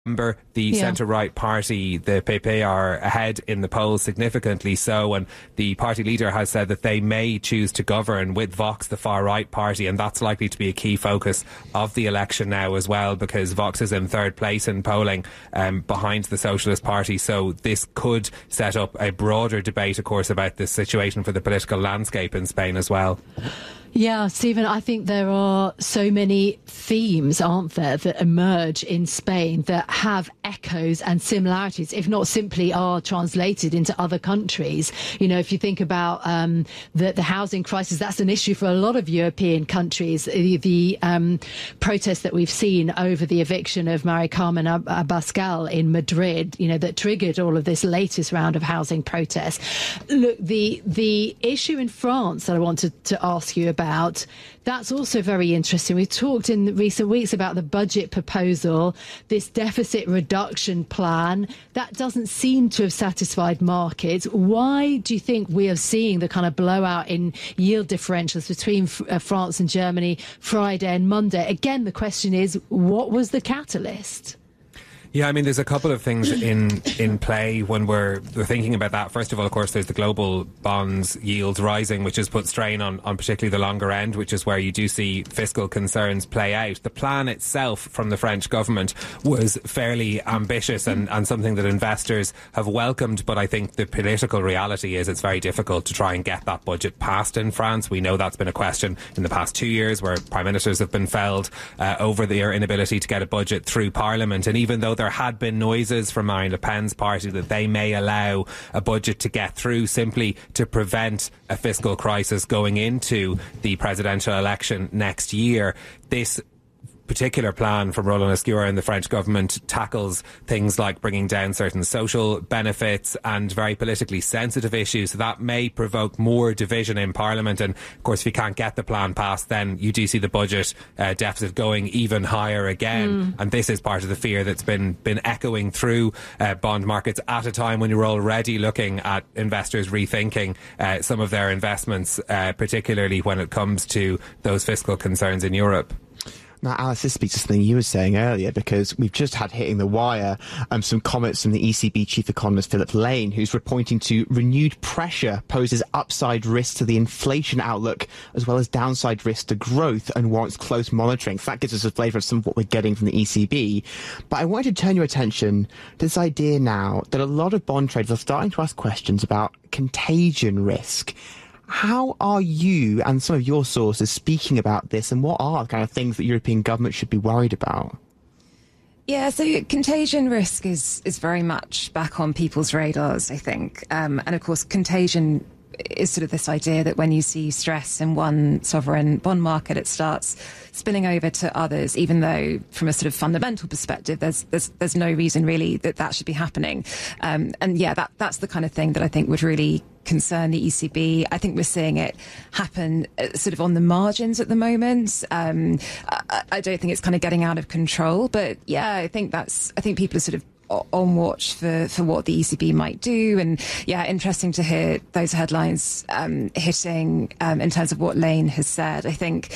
The centre-right party, the PP, are ahead in the polls significantly so, and the party leader has said that they may choose to govern with Vox, the far-right party, and that's likely to be a key focus of the election now as well, because Vox is in third place in polling behind the Socialist Party. So this could set up a broader debate, of course, about this situation for the political landscape in Spain as well. Yeah, Stephen, I think there are so many themes, aren't there, that emerge in Spain that have echoes and similarities, if not simply are translated into other countries. You know, if you think about the housing crisis, that's an issue for a lot of European countries. The protest that we've seen over the eviction of Mari Carmen Abascal in Madrid, you know, that triggered all of this latest round of housing protests. Look, the issue in France that I wanted to ask you about, that's also very interesting. We've talked in recent weeks about the budget proposal, this deficit reduction plan. That doesn't seem to have satisfied markets. Why do you think we are seeing the kind of blowout in yield differentials between France and Germany Friday and Monday? Again, the question is, what was the catalyst? Yeah, I mean, there's a couple of things in play when we're thinking about that. First of all, of course, there's the global bonds yields rising, which has put strain on particularly the longer end, which is where you do see fiscal concerns play out. The plan itself from the French government was fairly ambitious and something that investors have welcomed, but I think the political reality is it's very difficult to try and get that budget passed in France. We know that's been a question in the past 2 years where prime ministers have been felled over their inability to get a budget through Parliament, and even though there had been noises from Marine Le Pen's party that they may allow a budget to get through simply to prevent a fiscal crisis going into the presidential election next year. This particular plan from Roland Lescure and the French government tackles things like bringing down certain social benefits and very politically sensitive issues. So that may provoke more division in Parliament, and of course if you can't get the plan passed, then you do see the budget deficit going even higher again. And this is part of the fear that's been echoing through bond markets at a time when you're already looking at investors rethinking some of their investments, particularly when it comes to those fiscal concerns in Europe. Now, Alice, this speaks to something you were saying earlier, because we've just had hitting the wire some comments from the ECB chief economist Philip Lane, who's pointing to renewed pressure poses upside risk to the inflation outlook as well as downside risk to growth and warrants close monitoring. So that gives us a flavour of some of what we're getting from the ECB. But I wanted to turn your attention to this idea now that a lot of bond traders are starting to ask questions about contagion risk. How are you and some of your sources speaking about this, and what are the kind of things that European governments should be worried about? Yeah, so contagion risk is very much back on people's radars, I think. And of course, contagion is sort of this idea that when you see stress in one sovereign bond market, it starts spilling over to others, even though from a sort of fundamental perspective, there's no reason really that should be happening. And yeah, that's the kind of thing that I think would really concern the ECB. I think we're seeing it happen sort of on the margins at the moment. I don't think it's kind of getting out of control, but yeah, I think people are sort of on watch for what the ECB might do. And yeah, interesting to hear those headlines hitting in terms of what Lane has said. I think,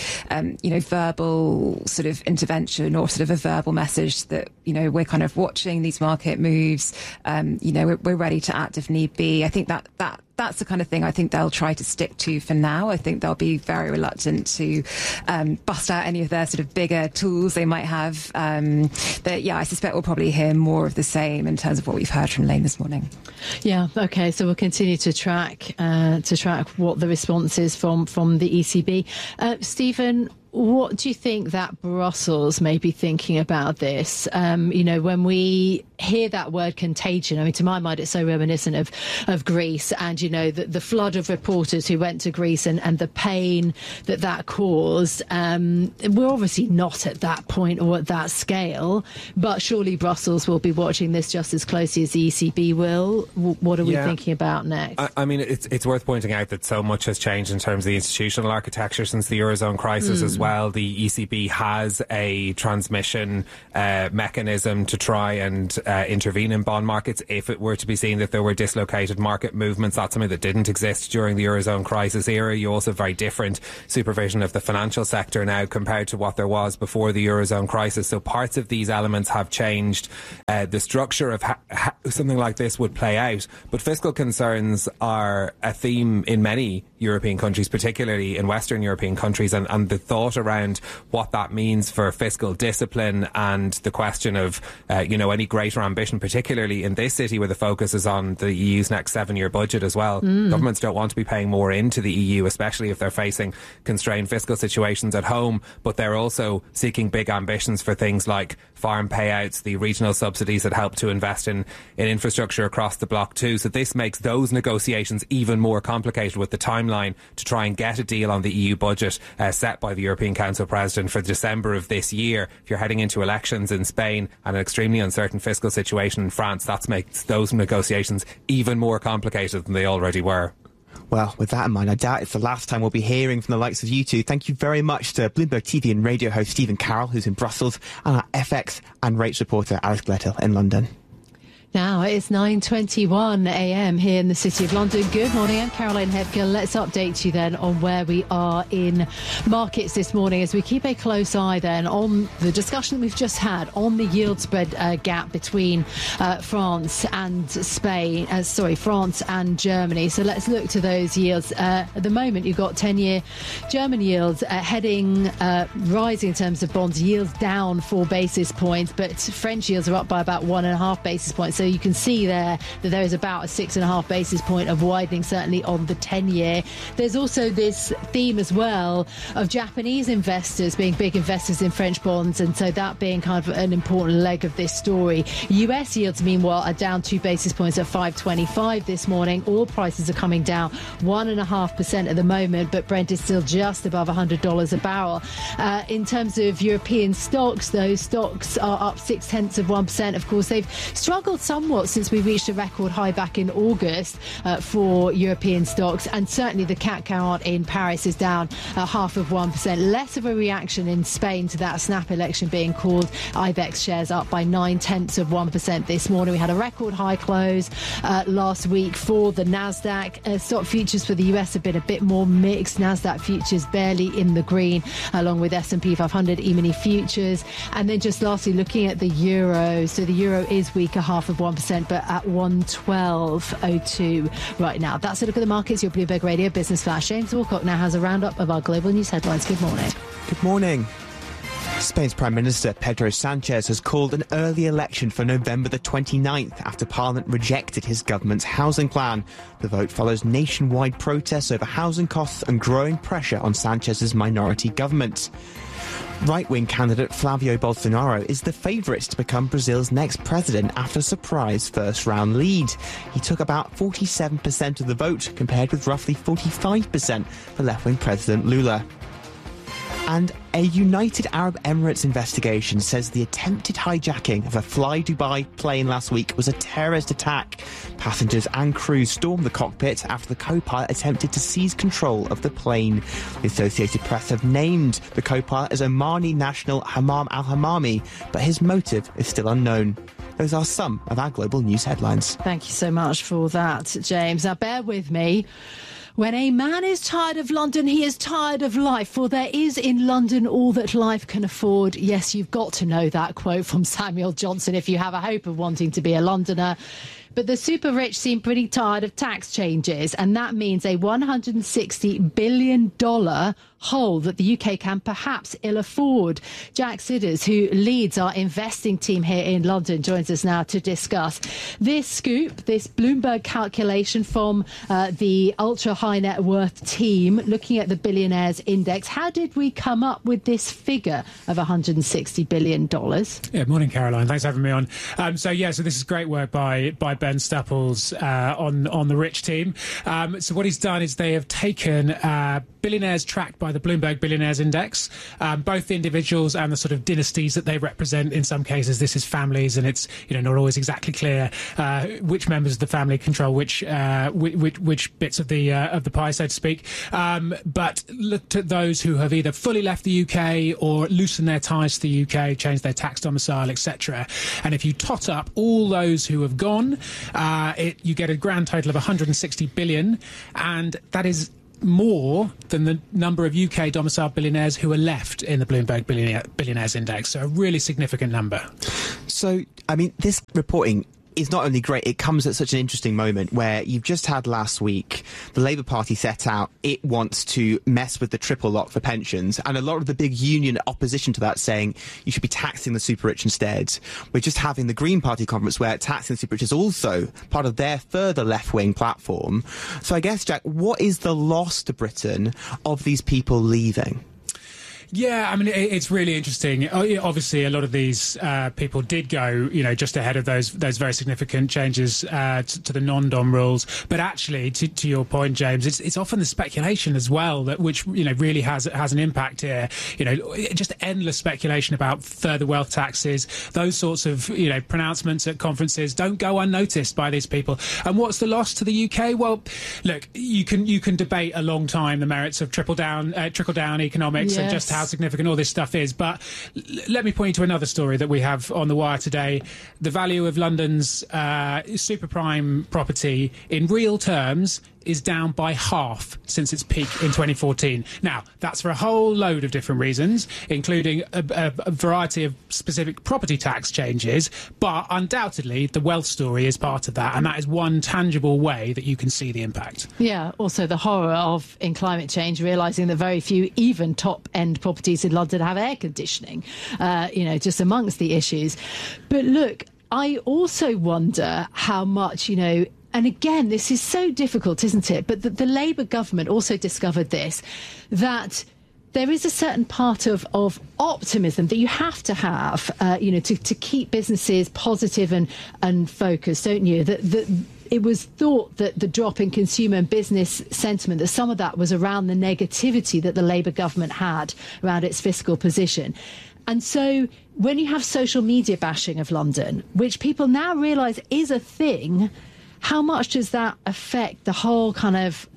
verbal sort of intervention or sort of a verbal message that, we're kind of watching these market moves, we're ready to act if need be. I think that's the kind of thing I think they'll try to stick to for now. I think they'll be very reluctant to bust out any of their sort of bigger tools they might have. But yeah, I suspect we'll probably hear more of the same in terms of what we've heard from Lane this morning. Yeah, okay, so we'll continue to track what the response is from the ECB. Stephen, what do you think that Brussels may be thinking about this? When we hear that word contagion, I mean, to my mind, it's so reminiscent of Greece and, the flood of reporters who went to Greece and the pain that caused. We're obviously not at that point or at that scale, but surely Brussels will be watching this just as closely as the ECB will. What are we thinking about next? I mean, it's worth pointing out that so much has changed in terms of the institutional architecture since the Eurozone crisis as well. well. The ECB has a transmission mechanism to try and intervene in bond markets if it were to be seen that there were dislocated market movements. That's something that didn't exist during the Eurozone crisis era. You also have very different supervision of the financial sector now compared to what there was before the Eurozone crisis. So parts of these elements have changed. The structure of how something like this would play out. But fiscal concerns are a theme in many European countries, particularly in Western European countries, and the thought around what that means for fiscal discipline and the question of, any greater ambition, particularly in this city where the focus is on the EU's next 7-year budget as well. Governments don't want to be paying more into the EU, especially if they're facing constrained fiscal situations at home, but they're also seeking big ambitions for things like farm payouts, the regional subsidies that help to invest in infrastructure across the bloc too. So this makes those negotiations even more complicated, with the timeline to try and get a deal on the EU budget set by the European Council President for December of this year. If you're heading into elections in Spain and an extremely uncertain fiscal situation in France, that makes those negotiations even more complicated than they already were. Well, with that in mind, I doubt it's the last time we'll be hearing from the likes of you two. Thank you very much to Bloomberg TV and radio host Stephen Carroll, who's in Brussels, and our FX and rates reporter Alice Gledhill in London. Now it's 9:21 a.m. here in the City of London. Good morning, I'm Caroline Hepker. Let's update you then on where we are in markets this morning as we keep a close eye then on the discussion that we've just had on the yield spread gap between France and France and Germany. So let's look to those yields. At the moment, you've got 10-year German yields heading rising in terms of bonds. Yields down 4 basis points, but French yields are up by about 1.5 basis points. So you can see there that there is about a 6.5 basis point of widening, certainly on the 10-year. There's also this theme as well of Japanese investors being big investors in French bonds, and so that being kind of an important leg of this story. US yields, meanwhile, are down 2 basis points at 5.25 this morning. Oil prices are coming down 1.5% at the moment, but Brent is still just above $100 a barrel. In terms of European stocks, those stocks are up 0.6%. Of course, they've struggled somewhat since we reached a record high back in August for European stocks, and certainly the CAC 40 in Paris is down 0.5%. Less of a reaction in Spain to that snap election being called. IBEX shares up by 0.9% this morning. We had a record high close last week for the Nasdaq. Stock futures for the US have been a bit more mixed. Nasdaq futures barely in the green, along with S&P 500 E-mini futures. And then just lastly, looking at the euro. So the euro is weaker, 0.5%, but at 112.02 right now. That's a look at the markets. Your Bloomberg Radio Business Flash. James Walcott now has a roundup of our global news headlines. Good morning. Good morning. Spain's Prime Minister Pedro Sanchez has called an early election for November the 29th after Parliament rejected his government's housing plan. The vote follows nationwide protests over housing costs and growing pressure on Sanchez's minority government. Right-wing candidate Flavio Bolsonaro is the favourite to become Brazil's next president after a surprise first-round lead. He took about 47% of the vote, compared with roughly 45% for left-wing President Lula. And a United Arab Emirates investigation says the attempted hijacking of a Fly Dubai plane last week was a terrorist attack. Passengers and crew stormed the cockpit after the co-pilot attempted to seize control of the plane. The Associated Press have named the co-pilot as Omani national Hammam al-Hammami, but his motive is still unknown. Those are some of our global news headlines. Thank you so much for that, James. Now, bear with me. When a man is tired of London, he is tired of life, for there is in London all that life can afford. Yes, you've got to know that quote from Samuel Johnson if you have a hope of wanting to be a Londoner. But the super rich seem pretty tired of tax changes, and that means a $160 billion hole that the UK can perhaps ill afford. Jack Sidders, who leads our investing team here in London, joins us now to discuss this scoop, this Bloomberg calculation from the ultra high net worth team looking at the billionaires index. How did we come up with this figure of $160 billion? Yeah, morning, Caroline. Thanks for having me on. So this is great work by Ben Staples on the rich team. So what he's done is they have taken billionaires tracked by by the Bloomberg Billionaires Index. Both the individuals and the sort of dynasties that they represent. In some cases, this is families, and it's not always exactly clear which members of the family control which bits of the pie, so to speak. But looked at those who have either fully left the UK or loosened their ties to the UK, changed their tax domicile, etc. And if you tot up all those who have gone, you get a grand total of 160 billion, and that is more than the number of UK domiciled billionaires who are left in the Bloomberg Billionaires Index. So a really significant number. So, I mean, this reporting is not only great, it comes at such an interesting moment where you've just had last week the Labour Party set out it wants to mess with the triple lock for pensions, and a lot of the big union opposition to that saying you should be taxing the super rich instead. We're just having the Green Party conference where taxing the super rich is also part of their further left-wing platform. So I guess, Jack, what is the loss to Britain of these people leaving? Yeah, I mean, it's really interesting. Obviously, a lot of these people did go, just ahead of those very significant changes to the non-dom rules. But actually, to your point, James, it's often the speculation as well which really has an impact here. Just endless speculation about further wealth taxes. Those sorts of pronouncements at conferences don't go unnoticed by these people. And what's the loss to the UK? Well, look, you can debate a long time the merits of trickle down economics, and just how significant all this stuff is. But let me point you to another story that we have on the wire today. The value of London's super prime property in real terms is down by half since its peak in 2014. Now, that's for a whole load of different reasons, including a variety of specific property tax changes, but undoubtedly the wealth story is part of that, and that is one tangible way that you can see the impact. Yeah, also the horror of, in climate change, realising that very few even top-end properties in London have air conditioning, just amongst the issues. But look, I also wonder how much, and again, this is so difficult, isn't it? But the Labour government also discovered this, that there is a certain part of optimism that you have to have, to keep businesses positive and focused, don't you? That it was thought that the drop in consumer and business sentiment, that some of that was around the negativity that the Labour government had around its fiscal position. And so when you have social media bashing of London, which people now realise is a thing, how much does that affect the whole kind of,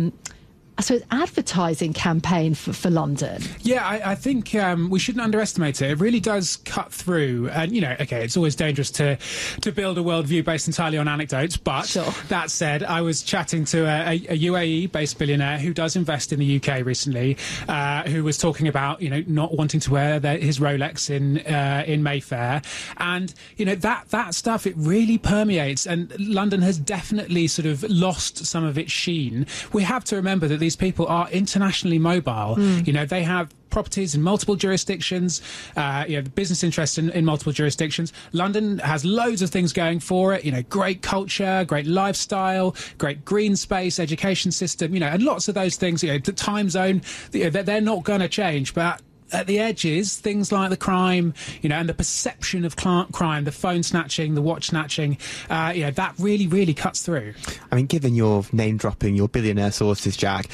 advertising campaign for London? Yeah, I think we shouldn't underestimate it. It really does cut through. And, it's always dangerous to build a worldview based entirely on anecdotes. But That said, I was chatting to a UAE-based billionaire who does invest in the UK recently, who was talking about, not wanting to wear his Rolex in Mayfair. And, that stuff, it really permeates. And London has definitely sort of lost some of its sheen. We have to remember that these people are internationally mobile. They have properties in multiple jurisdictions, business interests in multiple jurisdictions. London has loads of things going for it, great culture, great lifestyle, great green space, education system, and lots of those things, the time zone, they're not going to change. But at the edges, things like the crime, and the perception of crime, the phone snatching, the watch snatching, that really, really cuts through. I mean, given your name dropping, your billionaire sources, Jack,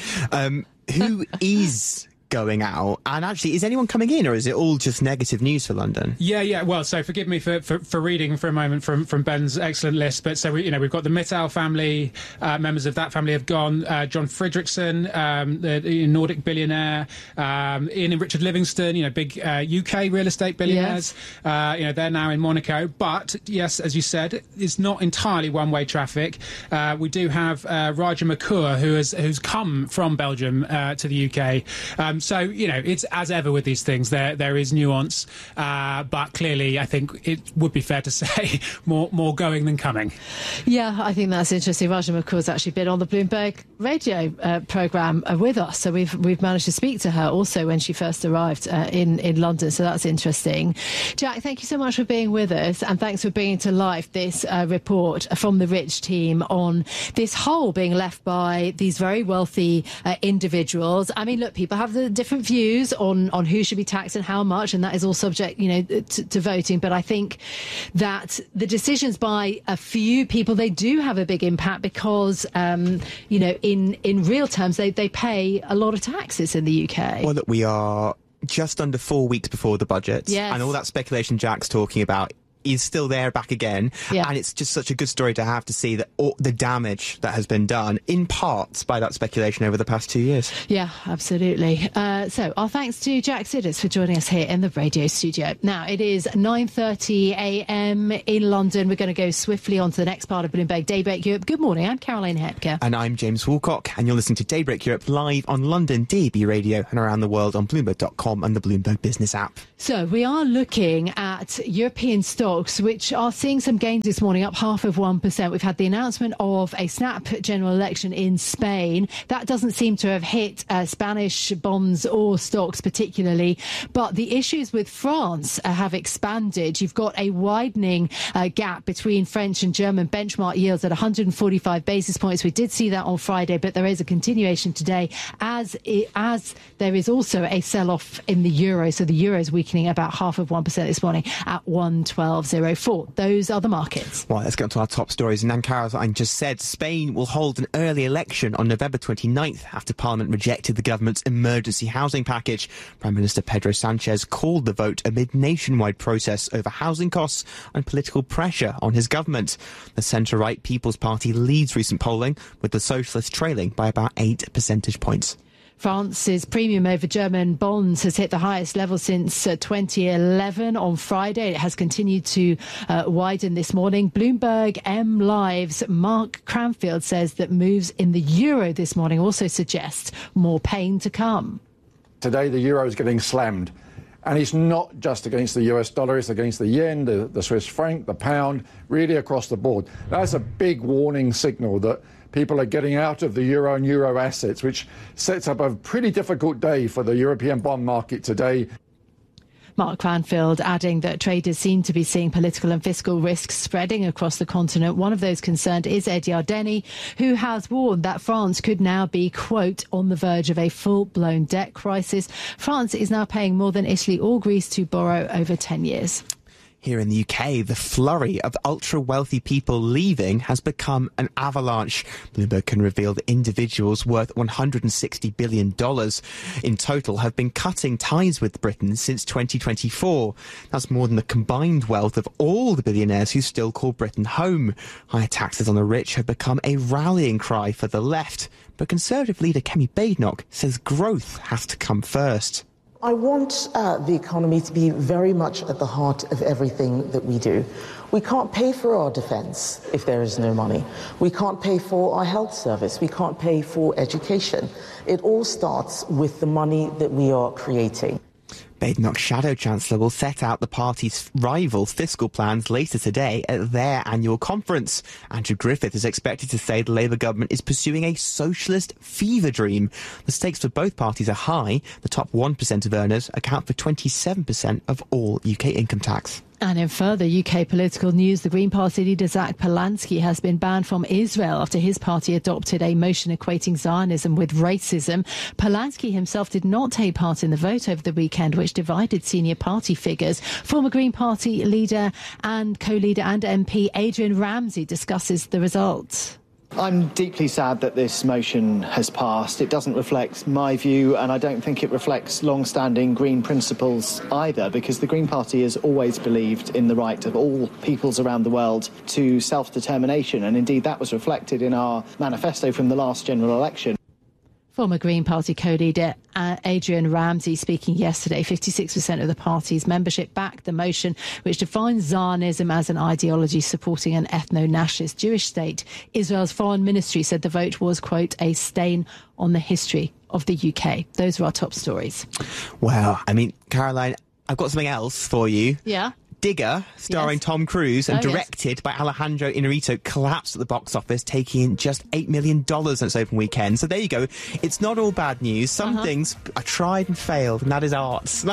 who is going out, and actually, is anyone coming in, or is it all just negative news for London? Yeah. Well, so forgive me for reading for a moment from Ben's excellent list. But so we've got the Mittal family, members of that family have gone. John Fredrickson, the Nordic billionaire, Ian and Richard Livingston, big UK real estate billionaires. Yes. They're now in Monaco. But yes, as you said, it's not entirely one-way traffic. We do have Raja Makur, who's come from Belgium to the UK. So, it's as ever with these things, there is nuance, but clearly I think it would be fair to say more going than coming. Yeah, I think that's interesting. Raja Makur's actually been on the Bloomberg radio programme with us, so we've managed to speak to her also when she first arrived in London, so that's interesting. Jack, thank you so much for being with us, and thanks for bringing to life this report from the Rich team on this hole being left by these very wealthy individuals. I mean, look, people have the different views on who should be taxed and how much, and that is all subject, to voting. But I think that the decisions by a few people, they do have a big impact because, in in real terms, they pay a lot of taxes in the UK. Well, look, we are just under 4 weeks before the budget. Yes. And all that speculation Jack's talking about is still there back again. Yeah. And it's just such a good story to have to see that all the damage that has been done in parts by that speculation over the past 2 years. Yeah, absolutely. So our thanks to Jack Sidders for joining us here in the radio studio. Now, it is 9:30 a.m. in London. We're going to go swiftly on to the next part of Bloomberg Daybreak Europe. Good morning, I'm Caroline Hepker. And I'm James Woolcock, and you're listening to Daybreak Europe live on London DAB Radio and around the world on Bloomberg.com and the Bloomberg Business app. So we are looking at European stocks, which are seeing some gains this morning, up 0.5%. We've had the announcement of a snap general election in Spain. That doesn't seem to have hit Spanish bonds or stocks particularly. But the issues with France have expanded. You've got a widening gap between French and German benchmark yields at 145 basis points. We did see that on Friday, but there is a continuation today as there is also a sell-off in the euro. So the euro is weakening about 0.5% this morning at 112.04. Those are the markets. Well, let's get on to our top stories. And Nan Caroline just said Spain will hold an early election on November 29th after Parliament rejected the government's emergency housing package. Prime Minister Pedro Sanchez called the vote amid nationwide protests over housing costs and political pressure on his government. The centre-right People's Party leads recent polling, with the Socialists trailing by about 8 percentage points. France's premium over German bonds has hit the highest level since 2011 on Friday. It has continued to widen this morning. Bloomberg M Live's Mark Cranfield says that moves in the euro this morning also suggest more pain to come. Today the euro is getting slammed. And it's not just against the US dollar, it's against the yen, the Swiss franc, the pound, really across the board. That's a big warning signal that people are getting out of the euro and euro assets, which sets up a pretty difficult day for the European bond market today. Mark Cranfield adding that traders seem to be seeing political and fiscal risks spreading across the continent. One of those concerned is Ed Yardeni, who has warned that France could now be, quote, on the verge of a full-blown debt crisis. France is now paying more than Italy or Greece to borrow over 10 years. Here in the UK, the flurry of ultra-wealthy people leaving has become an avalanche. Bloomberg can reveal that individuals worth $160 billion in total have been cutting ties with Britain since 2024. That's more than the combined wealth of all the billionaires who still call Britain home. Higher taxes on the rich have become a rallying cry for the left. But Conservative leader Kemi Badenoch says growth has to come first. I want the economy to be very much at the heart of everything that we do. We can't pay for our defence if there is no money. We can't pay for our health service. We can't pay for education. It all starts with the money that we are creating. Badenoch's Shadow Chancellor will set out the party's rival fiscal plans later today at their annual conference. Andrew Griffith is expected to say the Labour government is pursuing a socialist fever dream. The stakes for both parties are high. The top 1% of earners account for 27% of all UK income tax. And in further UK political news, the Green Party leader Zach Polanski has been banned from Israel after his party adopted a motion equating Zionism with racism. Polanski himself did not take part in the vote over the weekend, which divided senior party figures. Former Green Party leader and co-leader and MP Adrian Ramsey discusses the results. I'm deeply sad that this motion has passed. It doesn't reflect my view, and I don't think it reflects long-standing Green principles either, because the Green Party has always believed in the right of all peoples around the world to self-determination, and indeed that was reflected in our manifesto from the last general election. Former Green Party co-leader Adrian Ramsey speaking yesterday. 56% of the party's membership backed the motion, which defines Zionism as an ideology supporting an ethno-nationalist Jewish state. Israel's foreign ministry said the vote was, quote, a stain on the history of the UK. Those are our top stories. Well, I mean, Caroline, I've got something else for you. Yeah? Digger, starring Tom Cruise and directed by Alejandro Inarritu, collapsed at the box office, taking in just $8 million on its open weekend. So there you go. It's not all bad news. Some things are tried and failed, and that is arts.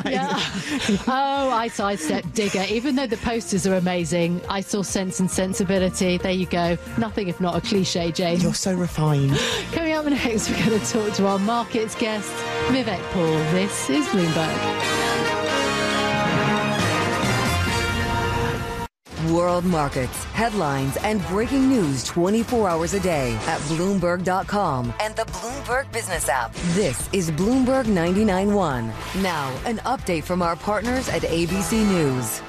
I sidestepped Digger. Even though the posters are amazing, I saw Sense and Sensibility. There you go. Nothing if not a cliche, James. You're so refined. Coming up next, we're going to talk to our markets guest, Vivek Paul. This is Bloomberg. World markets, headlines, and breaking news 24 hours a day at Bloomberg.com and the Bloomberg Business app. This is Bloomberg 99.1. Now, an update from our partners at ABC News.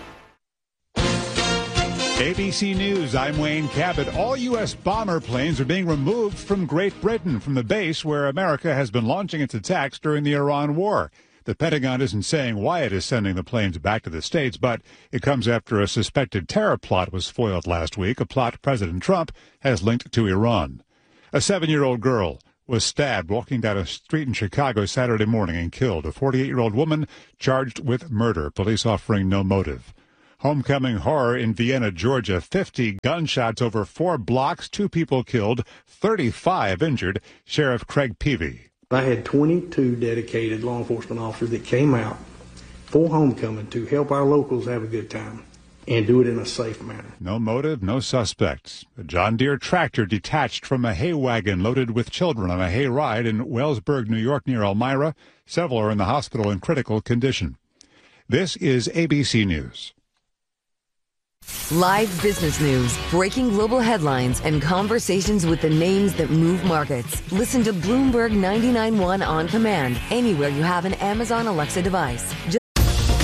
ABC News, I'm Wayne Cabot. All U.S. bomber planes are being removed from Great Britain, from the base where America has been launching its attacks during the Iran war. The Pentagon isn't saying why it is sending the planes back to the States, but it comes after a suspected terror plot was foiled last week, a plot President Trump has linked to Iran. A 7-year-old girl was stabbed walking down a street in Chicago Saturday morning and killed. A 48-year-old woman charged with murder, police offering no motive. Homecoming horror in Vienna, Georgia. 50 gunshots over 4 blocks, 2 people killed, 35 injured. Sheriff Craig Peavy. I had 22 dedicated law enforcement officers that came out for homecoming to help our locals have a good time and do it in a safe manner. No motive, no suspects. A John Deere tractor detached from a hay wagon loaded with children on a hay ride in Wellsburg, New York, near Elmira. Several are in the hospital in critical condition. This is ABC News. Live business news, breaking global headlines, and conversations with the names that move markets. Listen to Bloomberg 99.1 on command anywhere you have an Amazon Alexa device.